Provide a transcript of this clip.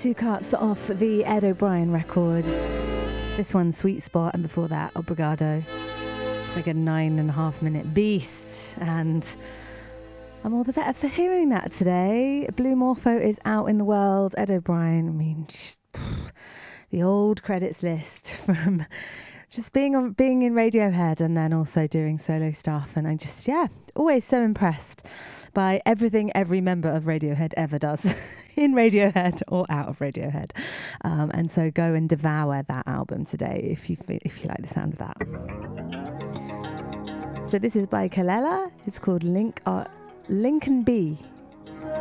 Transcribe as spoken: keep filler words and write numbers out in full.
Two cuts off the Ed O'Brien record. This one, Sweet Spot, and before that, Obrigado. It's like a nine and a half minute beast, and I'm all the better for hearing that today. Blue Morpho is out in the world. Ed O'Brien, I mean, the old credits list from just being on, being in Radiohead and then also doing solo stuff, and I just, yeah, always so impressed by everything every member of Radiohead ever does. In Radiohead or out of Radiohead, um, and so go and devour that album today if you feel, if you like the sound of that. So this is by Kelela. It's called Link uh, Lincoln B.